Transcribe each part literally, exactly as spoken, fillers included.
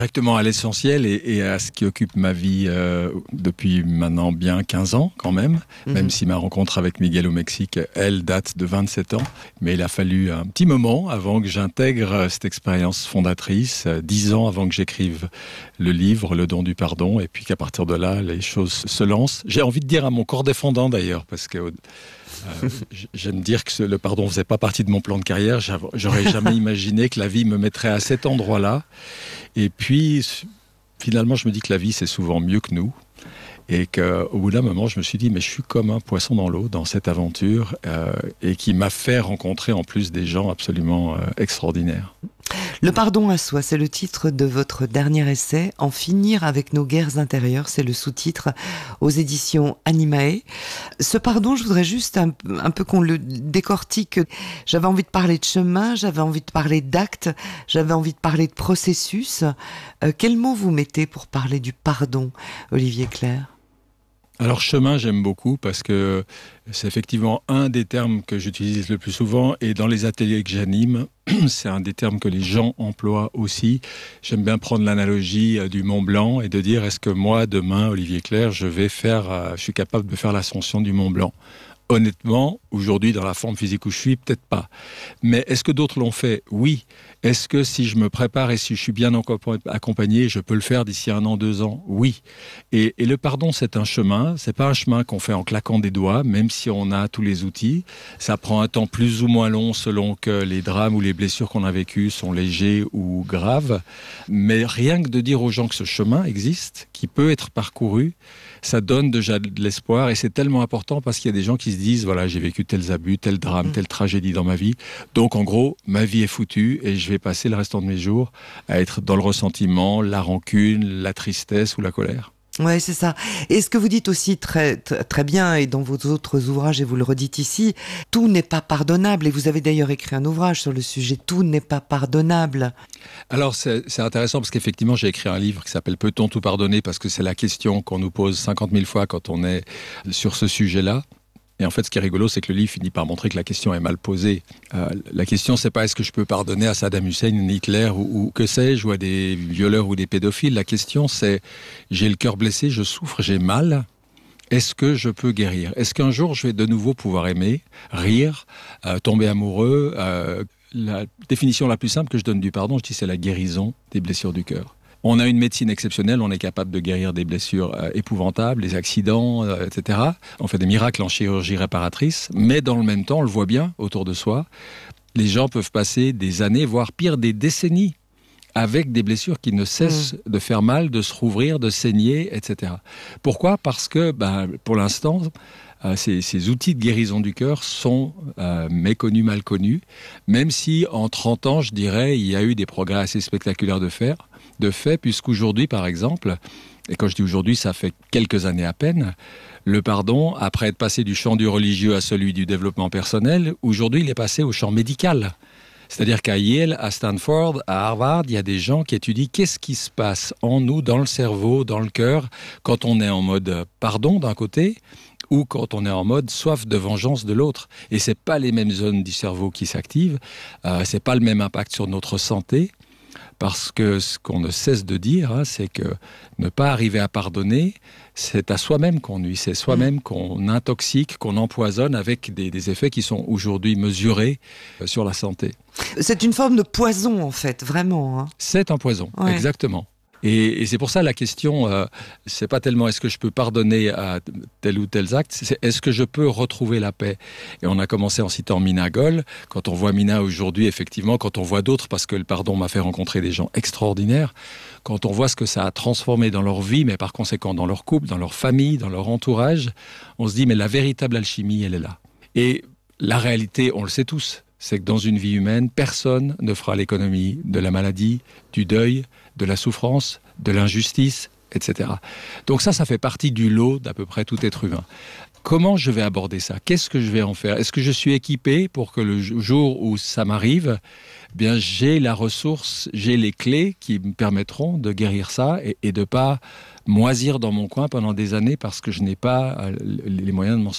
Directement à l'essentiel et, et à ce qui occupe ma vie euh, depuis maintenant bien quinze ans quand même, mmh. même si ma rencontre avec Miguel au Mexique, elle, date de vingt-sept ans. Mais il a fallu un petit moment avant que j'intègre cette expérience fondatrice, dix ans avant que j'écrive le livre, Le don du pardon, et puis qu'à partir de là, les choses se lancent. J'ai envie de dire à mon corps défendant d'ailleurs, parce que... Euh, j'aime dire que le pardon ne faisait pas partie de mon plan de carrière. J'aurais jamais imaginé que la vie me mettrait à cet endroit-là. Et puis, finalement, je me dis que la vie, c'est souvent mieux que nous. Et qu'au bout d'un moment, je me suis dit, mais je suis comme un poisson dans l'eau, dans cette aventure, euh, et qui m'a fait rencontrer en plus des gens absolument euh, extraordinaires. Le pardon à soi, c'est le titre de votre dernier essai, En finir avec nos guerres intérieures, c'est le sous-titre aux éditions Animae. Ce pardon, je voudrais juste un, un peu qu'on le décortique. J'avais envie de parler de chemin, j'avais envie de parler d'actes, j'avais envie de parler de processus. Euh, quel mot vous mettez pour parler du pardon, Olivier Clerc ? Alors chemin, j'aime beaucoup parce que c'est effectivement un des termes que j'utilise le plus souvent et dans les ateliers que j'anime, c'est un des termes que les gens emploient aussi. J'aime bien prendre l'analogie du Mont Blanc et de dire est-ce que moi, demain, Olivier Clerc, je vais faire, je suis capable de faire l'ascension du Mont Blanc ? Honnêtement, aujourd'hui, dans la forme physique où je suis, peut-être pas. Mais est-ce que d'autres l'ont fait ? Oui. Est-ce que si je me prépare et si je suis bien accompagné, je peux le faire d'ici un an, deux ans ? Oui. Et, et le pardon, c'est un chemin. C'est pas un chemin qu'on fait en claquant des doigts, même si on a tous les outils. Ça prend un temps plus ou moins long selon que les drames ou les blessures qu'on a vécues sont légers ou graves. Mais rien que de dire aux gens que ce chemin existe, qui peut être parcouru, ça donne déjà de l'espoir et c'est tellement important parce qu'il y a des gens qui se disent voilà, j'ai vécu tels abus, tel drame, mmh. telle tragédie dans ma vie. Donc en gros, ma vie est foutue et je vais passer le restant de mes jours à être dans le ressentiment, la rancune, la tristesse ou la colère. Ouais, c'est ça. Et ce que vous dites aussi très, très, très bien, et dans vos autres ouvrages, et vous le redites ici, tout n'est pas pardonnable. Et vous avez d'ailleurs écrit un ouvrage sur le sujet, tout n'est pas pardonnable. Alors, c'est, c'est intéressant parce qu'effectivement, j'ai écrit un livre qui s'appelle Peut-on tout pardonner ? Parce que c'est la question qu'on nous pose cinquante mille fois quand on est sur ce sujet-là. Et en fait, ce qui est rigolo, c'est que le livre finit par montrer que la question est mal posée. Euh, la question, c'est pas est-ce que je peux pardonner à Saddam Hussein, Hitler ou, ou que sais-je, ou à des violeurs ou des pédophiles. La question, c'est j'ai le cœur blessé, je souffre, j'ai mal. Est-ce que je peux guérir ? Est-ce qu'un jour, je vais de nouveau pouvoir aimer, rire, euh, tomber amoureux ? euh, La définition la plus simple que je donne du pardon, je dis c'est la guérison des blessures du cœur. On a une médecine exceptionnelle, on est capable de guérir des blessures euh, épouvantables, des accidents, euh, et cetera. On fait des miracles en chirurgie réparatrice, mais dans le même temps, on le voit bien autour de soi, les gens peuvent passer des années, voire pire, des décennies, avec des blessures qui ne cessent mmh. de faire mal, de se rouvrir, de saigner, et cetera. Pourquoi ? Parce que, ben, pour l'instant, euh, ces, ces outils de guérison du cœur sont euh, méconnus, mal connus, même si en trente ans, je dirais, il y a eu des progrès assez spectaculaires de faire. De fait, puisqu'aujourd'hui, par exemple, et quand je dis aujourd'hui, ça fait quelques années à peine, le pardon, après être passé du champ du religieux à celui du développement personnel, aujourd'hui, il est passé au champ médical. C'est-à-dire qu'à Yale, à Stanford, à Harvard, il y a des gens qui étudient qu'est-ce qui se passe en nous, dans le cerveau, dans le cœur, quand on est en mode pardon d'un côté, ou quand on est en mode soif de vengeance de l'autre. Et c'est pas les mêmes zones du cerveau qui s'activent, euh, c'est pas le même impact sur notre santé. Parce que ce qu'on ne cesse de dire, hein, c'est que ne pas arriver à pardonner, c'est à soi-même qu'on nuit, c'est soi-même mmh. qu'on intoxique, qu'on empoisonne avec des, des effets qui sont aujourd'hui mesurés euh, sur la santé. C'est une forme de poison, en fait, vraiment. Hein. C'est un poison, ouais. Exactement. Et, et c'est pour ça la question, euh, c'est pas tellement est-ce que je peux pardonner à tel ou tel acte, c'est est-ce que je peux retrouver la paix. Et on a commencé en citant Mina Goll. Quand on voit Mina aujourd'hui, effectivement, quand on voit d'autres, parce que le pardon m'a fait rencontrer des gens extraordinaires, quand on voit ce que ça a transformé dans leur vie, mais par conséquent dans leur couple, dans leur famille, dans leur entourage, on se dit mais la véritable alchimie, elle est là. Et la réalité, on le sait tous, c'est que dans une vie humaine, personne ne fera l'économie de la maladie, du deuil, de la souffrance, de l'injustice, et cetera. Donc ça, ça fait partie du lot d'à peu près tout être humain. Comment je vais aborder ça ? Qu'est-ce que je vais en faire ? Est-ce que je suis équipé pour que le jour où ça m'arrive, eh bien j'ai la ressource, j'ai les clés qui me permettront de guérir ça et, et de ne pas moisir dans mon coin pendant des années parce que je n'ai pas les moyens de m'en sortir ?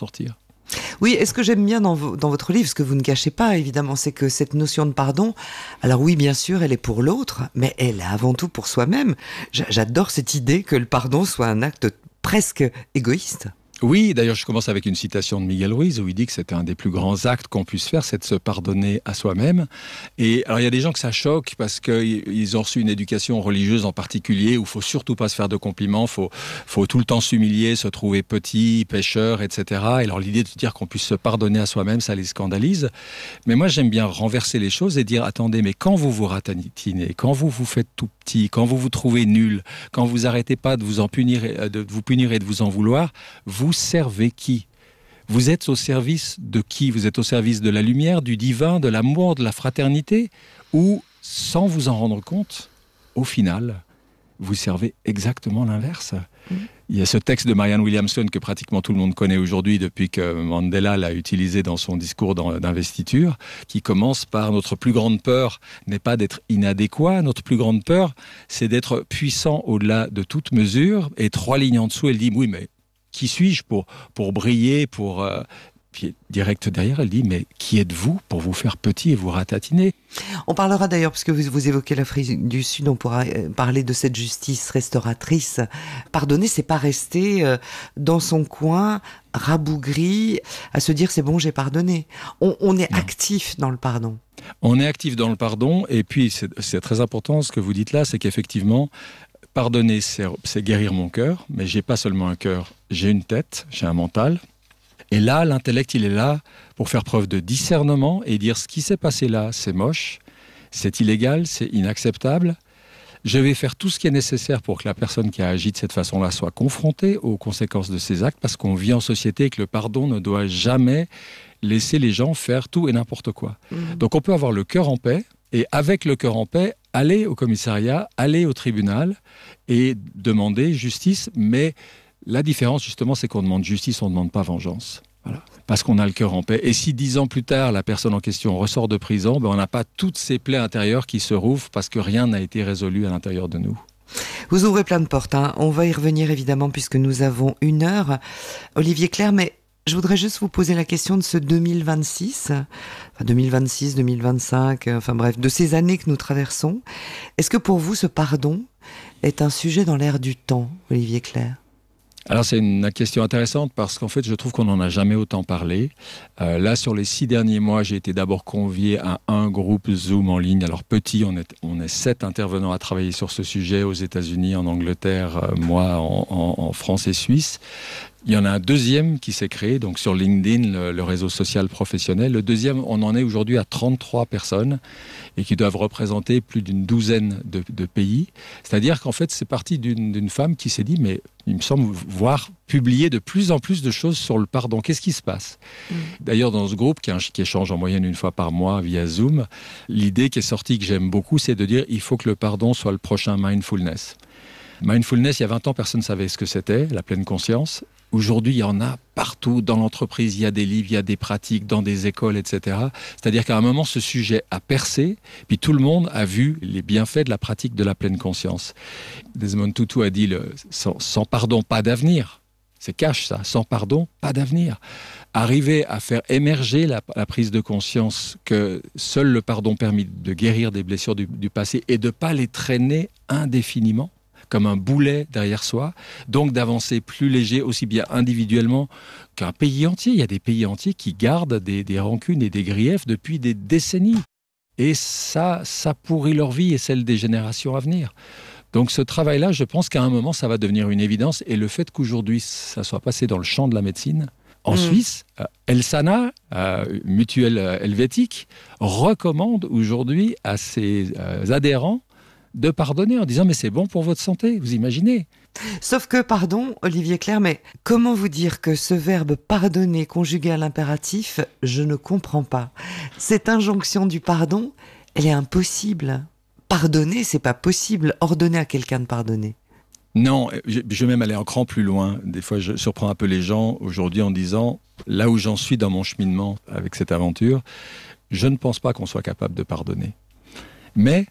Oui, et ce que j'aime bien dans, vo- dans votre livre, ce que vous ne cachez pas, évidemment, c'est que cette notion de pardon, alors oui, bien sûr, elle est pour l'autre, mais elle est avant tout pour soi-même. J'a- J'adore cette idée que le pardon soit un acte presque égoïste. Oui, d'ailleurs, je commence avec une citation de Miguel Ruiz où il dit que c'est un des plus grands actes qu'on puisse faire, c'est de se pardonner à soi-même. Et alors, il y a des gens que ça choque parce qu'ils ont reçu une éducation religieuse en particulier où il faut surtout pas se faire de compliments, faut, faut tout le temps s'humilier, se trouver petit, pécheur, et cetera. Et alors, l'idée de dire qu'on puisse se pardonner à soi-même, ça les scandalise. Mais moi, j'aime bien renverser les choses et dire, attendez, mais quand vous vous ratatinez, quand vous vous faites tout petit, quand vous vous trouvez nul, quand vous arrêtez pas de vous en punir, et- de vous punir et de vous en vouloir, vous servez qui ? Vous êtes au service de qui ? Vous êtes au service de la lumière, du divin, de l'amour, de la fraternité ? Ou, sans vous en rendre compte, au final, vous servez exactement l'inverse. Mmh. Il y a ce texte de Marianne Williamson que pratiquement tout le monde connaît aujourd'hui depuis que Mandela l'a utilisé dans son discours d'investiture, qui commence par « Notre plus grande peur n'est pas d'être inadéquat, notre plus grande peur, c'est d'être puissant au-delà de toute mesure. » Et trois lignes en dessous, elle dit « Oui, mais qui suis-je pour, pour briller, pour... Euh... » Puis direct derrière, elle dit « Mais qui êtes-vous pour vous faire petit et vous ratatiner ?» On parlera d'ailleurs, parce que vous, vous évoquez l'Afrique du Sud, on pourra parler de cette justice restauratrice. Pardonner, c'est pas rester euh, dans son coin, rabougri, à se dire c'est bon, j'ai pardonné. On, on est non. actif dans le pardon. On est actif dans le pardon, et puis c'est, c'est très important ce que vous dites là, c'est qu'effectivement, pardonner, c'est, c'est guérir mon cœur, mais j'ai pas seulement un cœur, j'ai une tête, j'ai un mental. Et là, l'intellect, il est là pour faire preuve de discernement et dire ce qui s'est passé là, c'est moche, c'est illégal, c'est inacceptable. Je vais faire tout ce qui est nécessaire pour que la personne qui a agi de cette façon-là soit confrontée aux conséquences de ses actes, parce qu'on vit en société et que le pardon ne doit jamais laisser les gens faire tout et n'importe quoi. Mmh. Donc on peut avoir le cœur en paix, et avec le cœur en paix, aller au commissariat, aller au tribunal et demander justice, mais... La différence, justement, c'est qu'on demande justice, on ne demande pas vengeance. Voilà. Parce qu'on a le cœur en paix. Et si dix ans plus tard, la personne en question ressort de prison, ben on n'a pas toutes ces plaies intérieures qui se rouvrent parce que rien n'a été résolu à l'intérieur de nous. Vous ouvrez plein de portes. Hein. On va y revenir, évidemment, puisque nous avons une heure. Olivier Clerc, mais je voudrais juste vous poser la question de ce deux mille vingt-six, enfin deux mille vingt-six, deux mille vingt-cinq, enfin bref, de ces années que nous traversons. Est-ce que pour vous, ce pardon est un sujet dans l'air du temps, Olivier Clerc ? Alors c'est une question intéressante parce qu'en fait je trouve qu'on n'en a jamais autant parlé. Euh, là sur les six derniers mois j'ai été d'abord convié à un groupe Zoom en ligne. Alors petit, on est, on est sept intervenants à travailler sur ce sujet aux États-Unis, en Angleterre, euh, moi en, en, en France et Suisse. Il y en a un deuxième qui s'est créé, donc sur LinkedIn, le, le réseau social professionnel. Le deuxième, on en est aujourd'hui à trente-trois personnes et qui doivent représenter plus d'une douzaine de, de pays. C'est-à-dire qu'en fait, c'est parti d'une, d'une femme qui s'est dit, mais il me semble voir publier de plus en plus de choses sur le pardon. Qu'est-ce qui se passe ? Mmh. D'ailleurs, dans ce groupe, qui, qui échange en moyenne une fois par mois via Zoom, l'idée qui est sortie, que j'aime beaucoup, c'est de dire, il faut que le pardon soit le prochain mindfulness. Mindfulness, il y a vingt ans, personne ne savait ce que c'était, la pleine conscience. Aujourd'hui, il y en a partout dans l'entreprise, il y a des livres, il y a des pratiques dans des écoles, et cetera. C'est-à-dire qu'à un moment, ce sujet a percé, puis tout le monde a vu les bienfaits de la pratique de la pleine conscience. Desmond Tutu a dit le, sans, sans pardon, pas d'avenir. C'est cash ça, sans pardon, pas d'avenir. Arriver à faire émerger la, la prise de conscience que seul le pardon permet de guérir des blessures du, du passé et de ne pas les traîner indéfiniment, comme un boulet derrière soi, donc d'avancer plus léger, aussi bien individuellement qu'un pays entier. Il y a des pays entiers qui gardent des, des rancunes et des griefs depuis des décennies. Et ça, ça pourrit leur vie et celle des générations à venir. Donc ce travail-là, je pense qu'à un moment, ça va devenir une évidence. Et le fait qu'aujourd'hui, ça soit passé dans le champ de la médecine, en mmh. Suisse, euh, Elsana, euh, mutuelle euh, helvétique, recommande aujourd'hui à ses euh, adhérents de pardonner en disant « mais c'est bon pour votre santé », vous imaginez ? Sauf que, pardon, Olivier Clerc, mais comment vous dire que ce verbe « pardonner » conjugué à l'impératif, je ne comprends pas. Cette injonction du pardon, elle est impossible. Pardonner, c'est pas possible. Ordonner à quelqu'un de pardonner. Non, je vais même aller un cran plus loin. Des fois, je surprends un peu les gens aujourd'hui en disant « là où j'en suis dans mon cheminement avec cette aventure, je ne pense pas qu'on soit capable de pardonner. » Mais...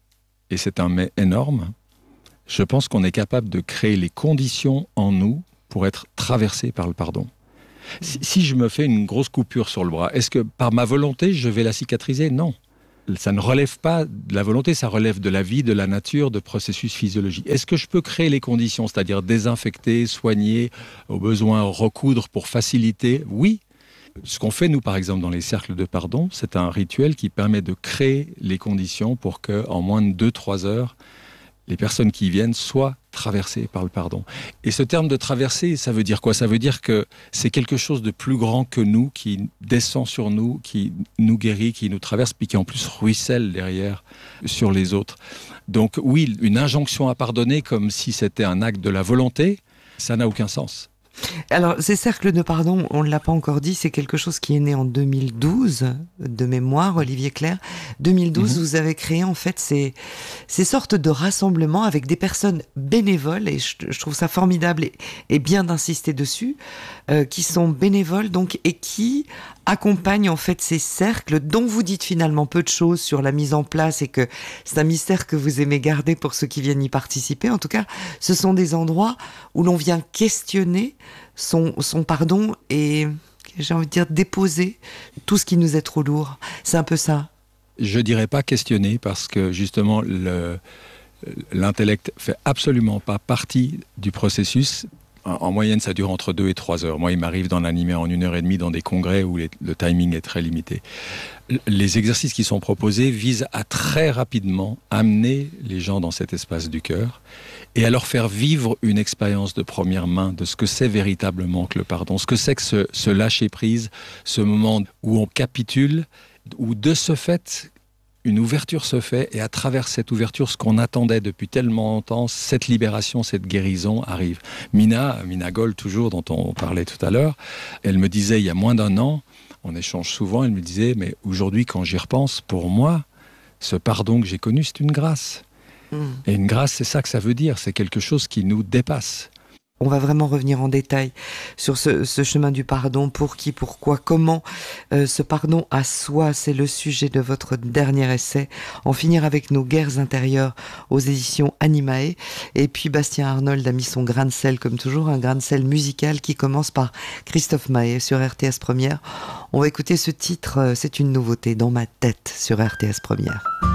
et c'est un mais énorme, je pense qu'on est capable de créer les conditions en nous pour être traversé par le pardon. Si, si je me fais une grosse coupure sur le bras, est-ce que par ma volonté, je vais la cicatriser ? Non. Ça ne relève pas de la volonté, ça relève de la vie, de la nature, de processus physiologiques. Est-ce que je peux créer les conditions, c'est-à-dire désinfecter, soigner, au besoin recoudre pour faciliter ? Oui. Ce qu'on fait, nous, par exemple, dans les cercles de pardon, c'est un rituel qui permet de créer les conditions pour qu'en moins de deux à trois heures, les personnes qui viennent soient traversées par le pardon. Et ce terme de traverser, ça veut dire quoi ? Ça veut dire que c'est quelque chose de plus grand que nous, qui descend sur nous, qui nous guérit, qui nous traverse, puis qui en plus ruisselle derrière sur les autres. Donc oui, une injonction à pardonner comme si c'était un acte de la volonté, ça n'a aucun sens. Alors, ces cercles de pardon, on ne l'a pas encore dit, c'est quelque chose qui est né en deux mille douze, de mémoire, Olivier Clerc. deux mille douze, mmh. Vous avez créé en fait ces, ces sortes de rassemblements avec des personnes bénévoles, et je, je trouve ça formidable et, et bien d'insister dessus, euh, qui sont bénévoles donc et qui accompagnent en fait ces cercles dont vous dites finalement peu de choses sur la mise en place et que c'est un mystère que vous aimez garder pour ceux qui viennent y participer. En tout cas, ce sont des endroits où l'on vient questionner son, son pardon et, j'ai envie de dire, déposer tout ce qui nous est trop lourd. C'est un peu ça. Je dirais pas questionner parce que justement le, l'intellect fait absolument pas partie du processus. En moyenne, ça dure entre deux et trois heures. Moi, il m'arrive d'en animer en une heure et demie dans des congrès où les, le timing est très limité. Les exercices qui sont proposés visent à très rapidement amener les gens dans cet espace du cœur et à leur faire vivre une expérience de première main de ce que c'est véritablement que le pardon, ce que c'est que ce, ce lâcher-prise, ce moment où on capitule, où de ce fait, une ouverture se fait, et à travers cette ouverture, ce qu'on attendait depuis tellement longtemps, cette libération, cette guérison arrive. Mina, Mina Gold, toujours, dont on parlait tout à l'heure, elle me disait, il y a moins d'un an, on échange souvent, elle me disait, mais aujourd'hui, quand j'y repense, pour moi, ce pardon que j'ai connu, c'est une grâce. Mmh. Et une grâce, c'est ça que ça veut dire, c'est quelque chose qui nous dépasse. On va vraiment revenir en détail sur ce, ce chemin du pardon, pour qui, pourquoi, comment. Euh, ce pardon à soi, c'est le sujet de votre dernier essai. En finir avec nos guerres intérieures aux éditions Animae. Et puis Bastien Arnold a mis son grain de sel, comme toujours, un grain de sel musical qui commence par Christophe Maé sur R T S Première. On va écouter ce titre, c'est une nouveauté, Dans ma tête sur R T S Première.